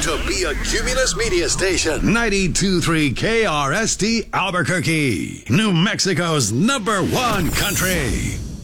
to be a Cumulus media station. 92.3 KRST Albuquerque, New Mexico's #1 country.